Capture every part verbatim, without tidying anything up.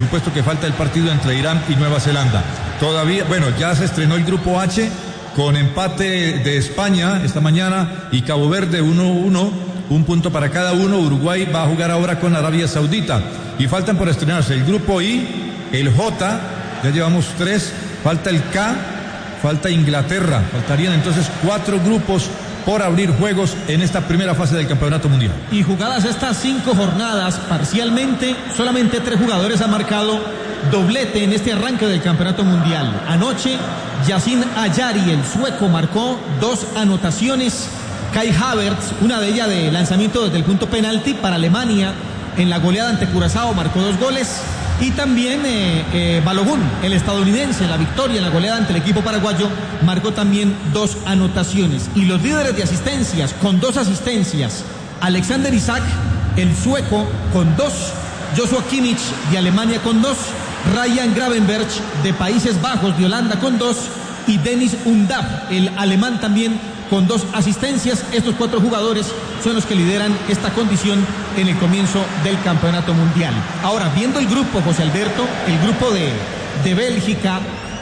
puesto que falta el partido entre Irán y Nueva Zelanda. Todavía, bueno, ya se estrenó el grupo H con empate de España esta mañana y Cabo Verde uno uno, un punto para cada uno. Uruguay va a jugar ahora con Arabia Saudita y faltan por estrenarse el grupo I, el J, ya llevamos tres, falta el K, falta Inglaterra, faltarían entonces cuatro grupos por abrir juegos en esta primera fase del Campeonato Mundial. Y jugadas estas cinco jornadas, parcialmente, solamente tres jugadores han marcado doblete en este arranque del Campeonato Mundial. Anoche, Yacine Ayari, el sueco, marcó dos anotaciones. Kai Havertz, una de ellas de lanzamiento desde el punto penalti para Alemania, en la goleada ante Curazao, marcó dos goles. Y también eh, eh, Balogun, el estadounidense, la victoria en la goleada ante el equipo paraguayo, marcó también dos anotaciones. Y los líderes de asistencias, con dos asistencias, Alexander Isak, el sueco, con dos, Joshua Kimmich de Alemania con dos, Ryan Gravenberch de Países Bajos de Holanda con dos, y Dennis Undav, el alemán también, con dos asistencias. Estos cuatro jugadores son los que lideran esta condición en el comienzo del Campeonato Mundial. Ahora, viendo el grupo, José Alberto, el grupo de, de Bélgica,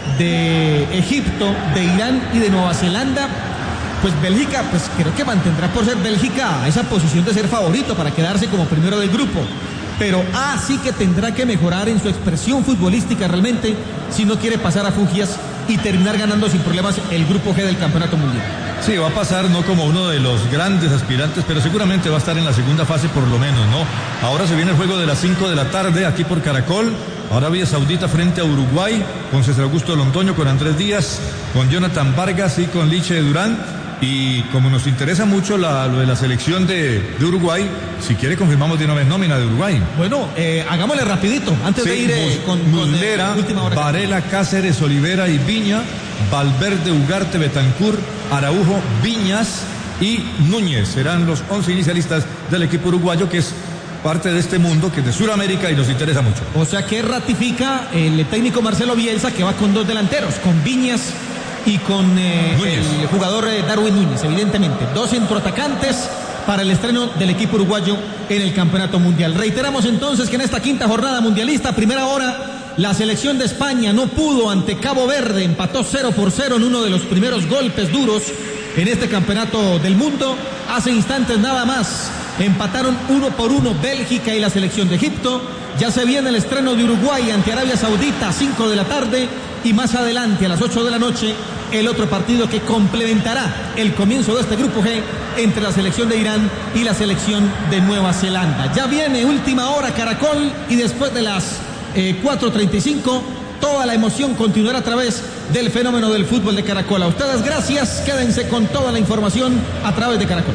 de Egipto, de Irán y de Nueva Zelanda, pues Bélgica, pues creo que mantendrá por ser Bélgica esa posición de ser favorito para quedarse como primero del grupo. Pero ah, sí que tendrá que mejorar en su expresión futbolística realmente si no quiere pasar a Fugias y terminar ganando sin problemas el grupo G del Campeonato Mundial. Sí, va a pasar no como uno de los grandes aspirantes, pero seguramente va a estar en la segunda fase por lo menos, ¿no? Ahora se viene el juego de las cinco de la tarde aquí por Caracol. Arabia Saudita frente a Uruguay, con César Augusto Londoño, con Andrés Díaz, con Jonathan Vargas y con Liche Durán. Y como nos interesa mucho la, lo de la selección de, de Uruguay, si quiere confirmamos de una vez nómina de Uruguay. Bueno, eh, hagámosle rapidito, antes sí, de ir eh, con, con Muslera, eh, última hora. Varela, Cáceres, Olivera y Viña, Valverde, Ugarte, Betancur, Araujo, Viñas y Núñez. Serán los once inicialistas del equipo uruguayo, que es parte de este mundo, que es de Sudamérica y nos interesa mucho. O sea que ratifica el técnico Marcelo Bielsa, que va con dos delanteros, con Viñas y con eh, el jugador eh, Darwin Núñez, evidentemente. Dos centroatacantes para el estreno del equipo uruguayo en el Campeonato Mundial. Reiteramos entonces que en esta quinta jornada mundialista, primera hora, la selección de España no pudo ante Cabo Verde, empató cero por cero en uno de los primeros golpes duros en este Campeonato del Mundo. Hace instantes nada más empataron uno por uno Bélgica y la selección de Egipto. Ya se viene el estreno de Uruguay ante Arabia Saudita a cinco de la tarde y más adelante a las ocho de la noche el otro partido que complementará el comienzo de este grupo G entre la selección de Irán y la selección de Nueva Zelanda. Ya viene última hora Caracol y después de las eh, cuatro treinta y cinco toda la emoción continuará a través del fenómeno del fútbol de Caracol. A ustedes gracias, quédense con toda la información a través de Caracol.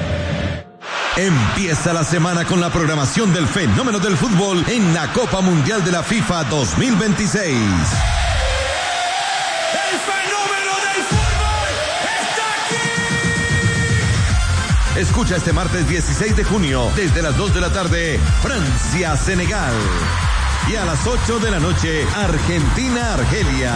Empieza la semana con la programación del fenómeno del fútbol en la Copa Mundial de la FIFA dos mil veintiséis. ¡El fenómeno del fútbol está aquí! Escucha este martes dieciséis de junio, desde las dos de la tarde, Francia-Senegal. Y a las ocho de la noche, Argentina-Argelia.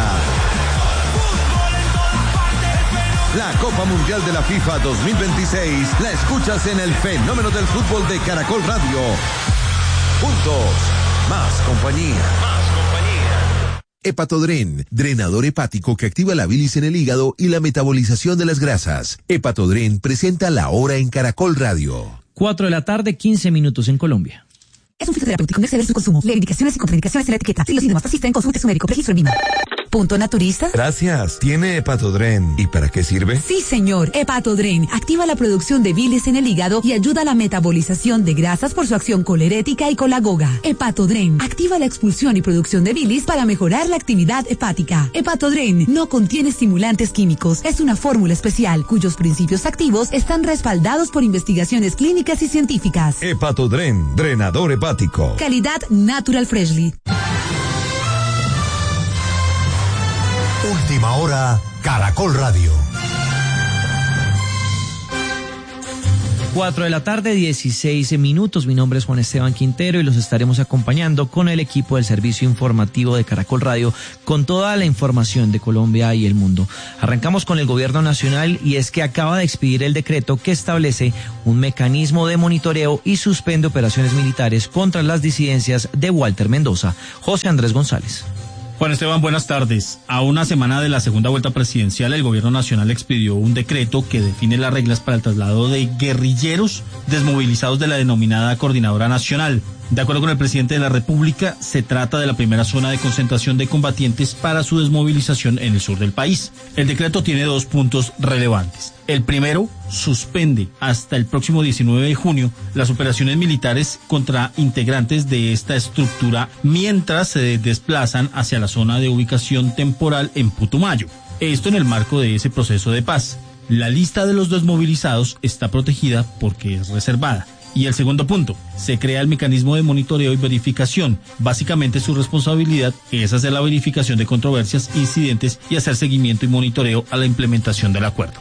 La Copa Mundial de la FIFA dos mil veintiséis la escuchas en el fenómeno del fútbol de Caracol Radio. Juntos, más compañía. Más compañía. Hepatodren, drenador hepático que activa la bilis en el hígado y la metabolización de las grasas. Hepatodren presenta La Hora en Caracol Radio. cuatro de la tarde, quince minutos en Colombia. Es un fitoterapéutico, no exceder su consumo. Lee indicaciones y contraindicaciones en la etiqueta. Si los síntomas persisten, consulte su médico. Registro en Vima. Punto Naturista. Gracias. ¿Tiene Hepatodren? ¿Y para qué sirve? Sí, señor. Hepatodren activa la producción de bilis en el hígado y ayuda a la metabolización de grasas por su acción colerética y colagoga. Hepatodren activa la expulsión y producción de bilis para mejorar la actividad hepática. Hepatodren no contiene estimulantes químicos. Es una fórmula especial cuyos principios activos están respaldados por investigaciones clínicas y científicas. Hepatodren, drenador hepático. Calidad Natural Freshly. Última hora, Caracol Radio. cuatro de la tarde, dieciséis minutos. Mi nombre es Juan Esteban Quintero y los estaremos acompañando con el equipo del servicio informativo de Caracol Radio con toda la información de Colombia y el mundo. Arrancamos con el gobierno nacional y es que acaba de expedir el decreto que establece un mecanismo de monitoreo y suspende operaciones militares contra las disidencias de Walter Mendoza. José Andrés González. Juan Esteban, buenas tardes. A una semana de la segunda vuelta presidencial, el gobierno nacional expidió un decreto que define las reglas para el traslado de guerrilleros desmovilizados de la denominada Coordinadora Nacional. De acuerdo con el presidente de la República, se trata de la primera zona de concentración de combatientes para su desmovilización en el sur del país. El decreto tiene dos puntos relevantes. El primero, suspende hasta el próximo diecinueve de junio las operaciones militares contra integrantes de esta estructura mientras se desplazan hacia la zona de ubicación temporal en Putumayo. Esto en el marco de ese proceso de paz. La lista de los desmovilizados está protegida porque es reservada. Y el segundo punto, se crea el mecanismo de monitoreo y verificación. Básicamente su responsabilidad es hacer la verificación de controversias, incidentes y hacer seguimiento y monitoreo a la implementación del acuerdo.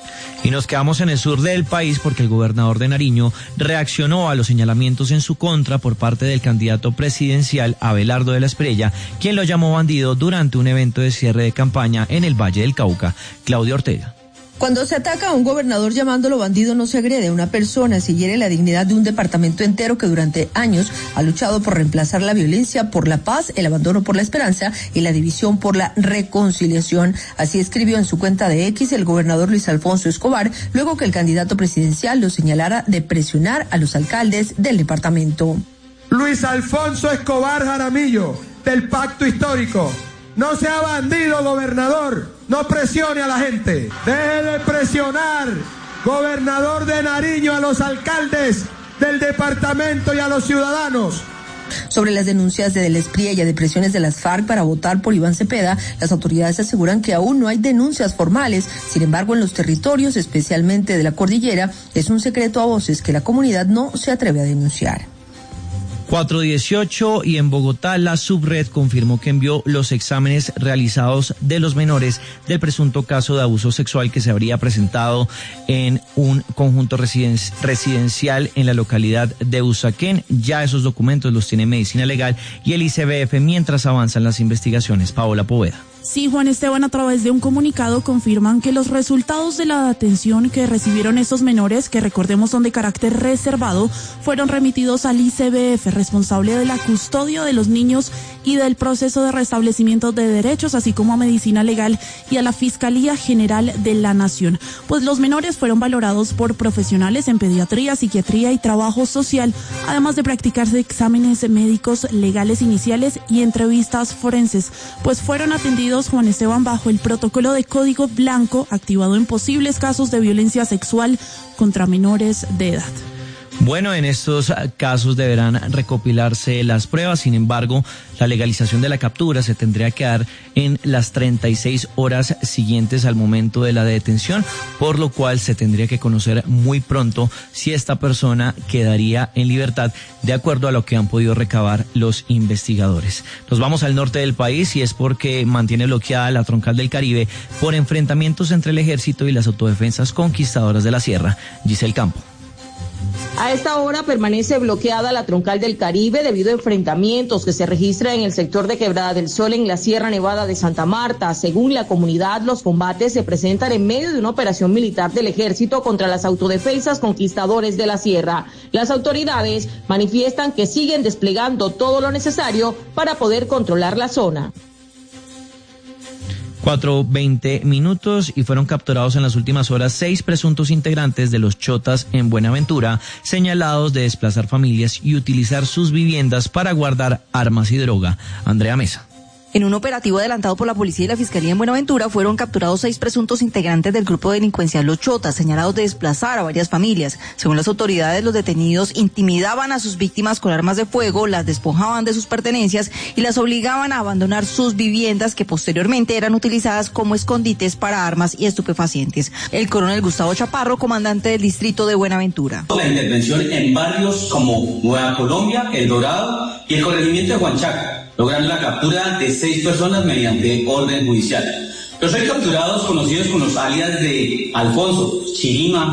Y nos quedamos en el sur del país porque el gobernador de Nariño reaccionó a los señalamientos en su contra por parte del candidato presidencial Abelardo de la Espriella, quien lo llamó bandido durante un evento de cierre de campaña en el Valle del Cauca. Claudia Ortega. Cuando se ataca a un gobernador llamándolo bandido, no se agrede a una persona, se hiere la dignidad de un departamento entero que durante años ha luchado por reemplazar la violencia por la paz, el abandono por la esperanza y la división por la reconciliación. Así escribió en su cuenta de X el gobernador Luis Alfonso Escobar, luego que el candidato presidencial lo señalara de presionar a los alcaldes del departamento. Luis Alfonso Escobar Jaramillo, del Pacto Histórico. No sea bandido, gobernador. No presione a la gente. Deje de presionar, gobernador de Nariño, a los alcaldes del departamento y a los ciudadanos. Sobre las denuncias de la Espriella de presiones de las FARC para votar por Iván Cepeda, las autoridades aseguran que aún no hay denuncias formales. Sin embargo, en los territorios, especialmente de la cordillera, es un secreto a voces que la comunidad no se atreve a denunciar. cuatro dieciocho y en Bogotá la subred confirmó que envió los exámenes realizados de los menores del presunto caso de abuso sexual que se habría presentado en un conjunto residen- residencial en la localidad de Usaquén. Ya esos documentos los tiene Medicina Legal y el I C B F mientras avanzan las investigaciones. Paola Poveda. Sí, Juan Esteban, a través de un comunicado confirman que los resultados de la atención que recibieron estos menores, que recordemos son de carácter reservado, fueron remitidos al I C B F, responsable de la custodia de los niños y del proceso de restablecimiento de derechos, así como a Medicina Legal y a la Fiscalía General de la Nación. Pues los menores fueron valorados por profesionales en pediatría, psiquiatría y trabajo social, además de practicarse exámenes médicos legales iniciales y entrevistas forenses, pues fueron atendidos, Juan Esteban, bajo el protocolo de Código Blanco activado en posibles casos de violencia sexual contra menores de edad. Bueno, en estos casos deberán recopilarse las pruebas. Sin embargo, la legalización de la captura se tendría que dar en las treinta y seis horas siguientes al momento de la detención, por lo cual se tendría que conocer muy pronto si esta persona quedaría en libertad, de acuerdo a lo que han podido recabar los investigadores. Nos vamos al norte del país y es porque mantiene bloqueada la troncal del Caribe por enfrentamientos entre el ejército y las autodefensas conquistadoras de la sierra. Giselle Campo. A esta hora permanece bloqueada la troncal del Caribe debido a enfrentamientos que se registran en el sector de Quebrada del Sol en la Sierra Nevada de Santa Marta. Según la comunidad, los combates se presentan en medio de una operación militar del ejército contra las autodefensas conquistadores de la sierra. Las autoridades manifiestan que siguen desplegando todo lo necesario para poder controlar la zona. cuatro veinte minutos y fueron capturados en las últimas horas seis presuntos integrantes de los Chotas en Buenaventura, señalados de desplazar familias y utilizar sus viviendas para guardar armas y droga. Andrea Mesa. En un operativo adelantado por la policía y la fiscalía en Buenaventura fueron capturados seis presuntos integrantes del grupo delincuencial Los Chotas, señalados de desplazar a varias familias. Según las autoridades, los detenidos intimidaban a sus víctimas con armas de fuego, las despojaban de sus pertenencias y las obligaban a abandonar sus viviendas, que posteriormente eran utilizadas como escondites para armas y estupefacientes. El coronel Gustavo Chaparro, comandante del distrito de Buenaventura. La intervención en barrios como Nueva Colombia, El Dorado y el corregimiento de Huanchaca, logrando la captura de seis personas mediante orden judicial. Los seis capturados, conocidos con los alias de Alfonso, Chirima,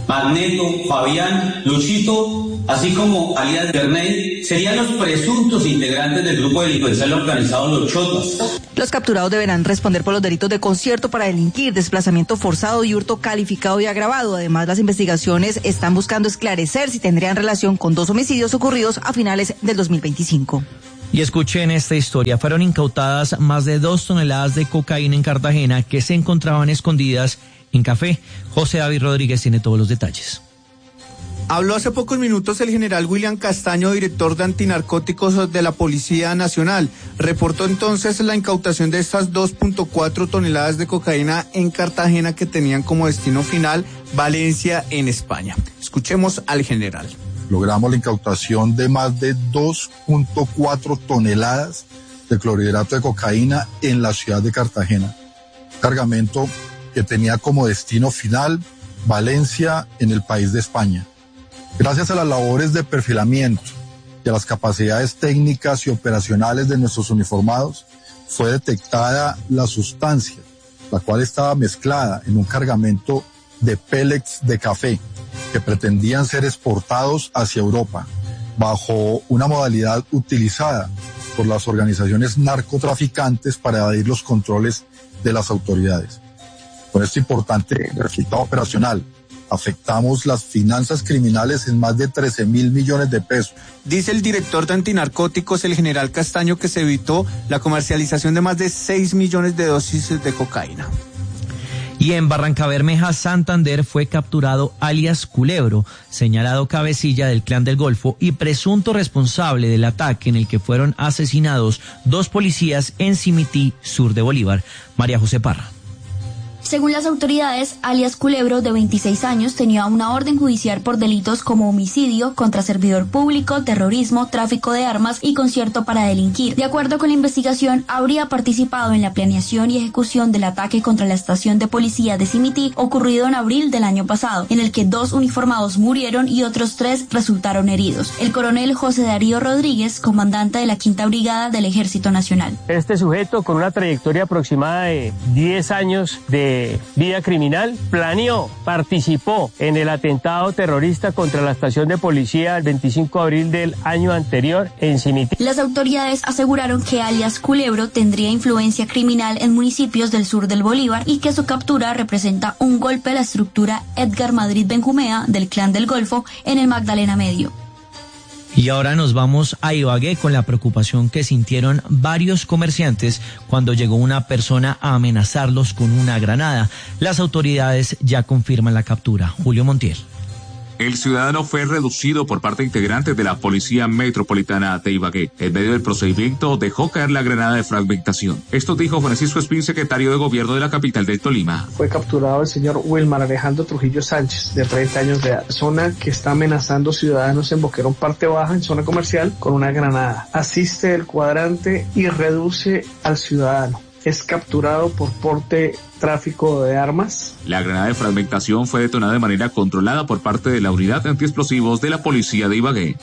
Magneto, Fabián, Luchito, así como alias Bernay, serían los presuntos integrantes del grupo delincuencial organizado Los Chotas. Los capturados deberán responder por los delitos de concierto para delinquir, desplazamiento forzado y hurto calificado y agravado. Además, las investigaciones están buscando esclarecer si tendrían relación con dos homicidios ocurridos a finales del dos mil veinticinco. Y escuchen esta historia, fueron incautadas más de dos toneladas de cocaína en Cartagena que se encontraban escondidas en café. José David Rodríguez tiene todos los detalles. Habló hace pocos minutos el general William Castaño, director de antinarcóticos de la Policía Nacional. Reportó entonces la incautación de estas dos punto cuatro toneladas de cocaína en Cartagena que tenían como destino final Valencia, en España. Escuchemos al general. Logramos la incautación de más de dos punto cuatro toneladas de clorhidrato de cocaína en la ciudad de Cartagena. Cargamento que tenía como destino final Valencia, en el país de España. Gracias a las labores de perfilamiento y a las capacidades técnicas y operacionales de nuestros uniformados, fue detectada la sustancia, la cual estaba mezclada en un cargamento de pellets de café que pretendían ser exportados hacia Europa, bajo una modalidad utilizada por las organizaciones narcotraficantes para evadir los controles de las autoridades. Con este importante resultado operacional, afectamos las finanzas criminales en más de trece mil millones de pesos. Dice el director de antinarcóticos, el general Castaño, que se evitó la comercialización de más de seis millones de dosis de cocaína. Y en Barrancabermeja, Santander, fue capturado alias Culebro, señalado cabecilla del Clan del Golfo y presunto responsable del ataque en el que fueron asesinados dos policías en Simití, sur de Bolívar. María José Parra. Según las autoridades, alias Culebro, de veintiséis años, tenía una orden judicial por delitos como homicidio, contra servidor público, terrorismo, tráfico de armas y concierto para delinquir. De acuerdo con la investigación, habría participado en la planeación y ejecución del ataque contra la estación de policía de Simití, ocurrido en abril del año pasado, en el que dos uniformados murieron y otros tres resultaron heridos. El coronel José Darío Rodríguez, comandante de la Quinta Brigada del Ejército Nacional. Este sujeto, con una trayectoria aproximada de diez años de vida criminal, planeó, participó en el atentado terrorista contra la estación de policía el veinticinco de abril del año anterior en Simití. Las autoridades aseguraron que alias Culebro tendría influencia criminal en municipios del sur del Bolívar y que su captura representa un golpe a la estructura Edgar Madrid Benjumea del Clan del Golfo en el Magdalena Medio. Y ahora nos vamos a Ibagué con la preocupación que sintieron varios comerciantes cuando llegó una persona a amenazarlos con una granada. Las autoridades ya confirman la captura. Julio Montiel. El ciudadano fue reducido por parte de integrantes de la Policía Metropolitana de Ibagué. En medio del procedimiento dejó caer la granada de fragmentación. Esto dijo Francisco Espín, secretario de Gobierno de la capital de Tolima. Fue capturado el señor Wilmar Alejandro Trujillo Sánchez, de treinta años de edad, persona que está amenazando ciudadanos en Boquerón, parte baja, en zona comercial, con una granada. Asiste el cuadrante y reduce al ciudadano. Es capturado por porte tráfico de armas. La granada de fragmentación fue detonada de manera controlada por parte de la unidad antiexplosivos de la policía de Ibagué.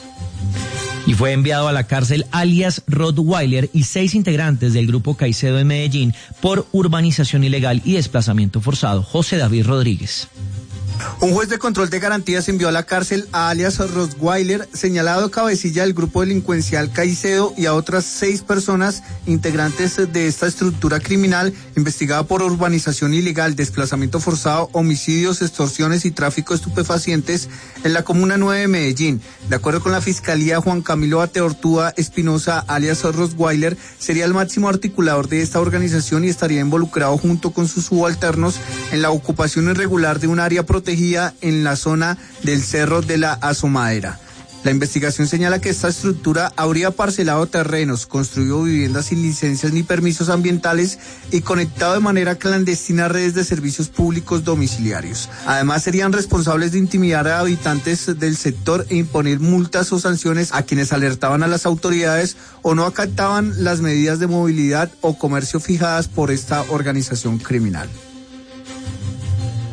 Y fue enviado a la cárcel alias Rottweiler y seis integrantes del grupo Caicedo en Medellín por urbanización ilegal y desplazamiento forzado. José David Rodríguez. Un juez de control de garantías envió a la cárcel a alias Rottweiler, señalado cabecilla del grupo delincuencial Caicedo, y a otras seis personas integrantes de esta estructura criminal investigada por urbanización ilegal, desplazamiento forzado, homicidios, extorsiones y tráfico de estupefacientes en la Comuna nueve de Medellín. De acuerdo con la Fiscalía, Juan Camilo Ateortúa Espinosa, alias Rottweiler, sería el máximo articulador de esta organización y estaría involucrado junto con sus subalternos en la ocupación irregular de un área protegida en la zona del Cerro de la Asomadera. La investigación señala que esta estructura habría parcelado terrenos, construido viviendas sin licencias ni permisos ambientales y conectado de manera clandestina a redes de servicios públicos domiciliarios. Además, serían responsables de intimidar a habitantes del sector e imponer multas o sanciones a quienes alertaban a las autoridades o no acataban las medidas de movilidad o comercio fijadas por esta organización criminal.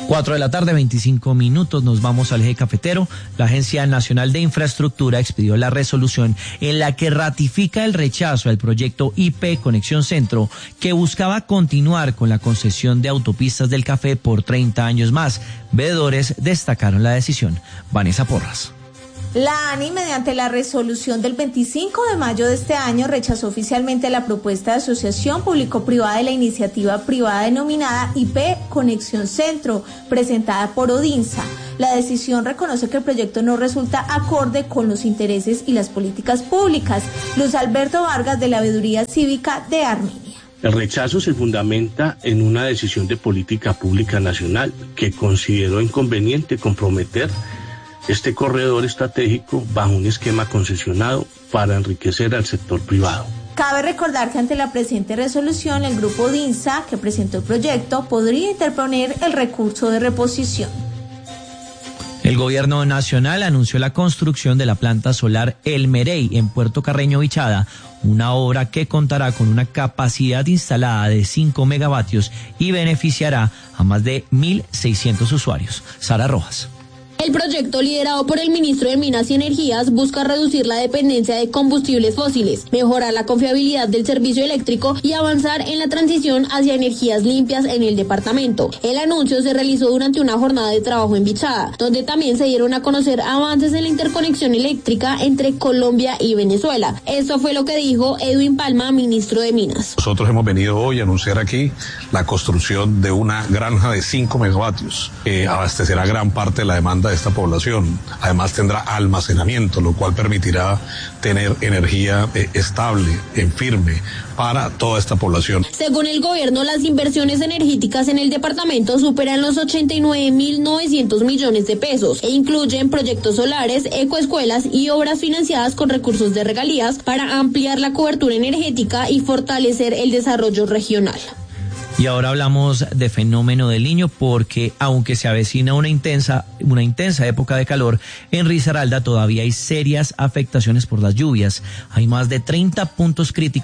Cuatro de la tarde, veinticinco minutos, nos vamos al eje cafetero. La Agencia Nacional de Infraestructura expidió la resolución en la que ratifica el rechazo al proyecto I P Conexión Centro, que buscaba continuar con la concesión de autopistas del café por treinta años más. Veedores destacaron la decisión. Vanessa Porras. La ANI, mediante la resolución del veinticinco de mayo de este año, rechazó oficialmente la propuesta de asociación público-privada de la iniciativa privada denominada I P Conexión Centro, presentada por Odinsa. La decisión reconoce que el proyecto no resulta acorde con los intereses y las políticas públicas. Luis Alberto Vargas, de la Veeduría Cívica de Armenia. El rechazo se fundamenta en una decisión de política pública nacional que consideró inconveniente comprometer este corredor estratégico bajo un esquema concesionado para enriquecer al sector privado. Cabe recordar que ante la presente resolución, el grupo Odinsa, que presentó el proyecto, podría interponer el recurso de reposición. El gobierno nacional anunció la construcción de la planta solar El Merey en Puerto Carreño, Vichada, una obra que contará con una capacidad instalada de cinco megavatios y beneficiará a más de mil seiscientos usuarios. Sara Rojas. El proyecto, liderado por el ministro de Minas y Energías, busca reducir la dependencia de combustibles fósiles, mejorar la confiabilidad del servicio eléctrico y avanzar en la transición hacia energías limpias en el departamento. El anuncio se realizó durante una jornada de trabajo en Vichada, donde también se dieron a conocer avances en la interconexión eléctrica entre Colombia y Venezuela. Esto fue lo que dijo Edwin Palma, ministro de Minas. Nosotros hemos venido hoy a anunciar aquí la construcción de una granja de cinco megavatios, que abastecerá gran parte de la demanda de esta población. Además tendrá almacenamiento, lo cual permitirá tener energía eh, estable, en firme, para toda esta población. Según el gobierno, las inversiones energéticas en el departamento superan los ochenta y nueve mil novecientos millones de pesos e incluyen proyectos solares, ecoescuelas y obras financiadas con recursos de regalías para ampliar la cobertura energética y fortalecer el desarrollo regional. Y ahora hablamos de fenómeno del Niño, porque aunque se avecina una intensa, una intensa época de calor, en Risaralda todavía hay serias afectaciones por las lluvias. Hay más de treinta puntos críticos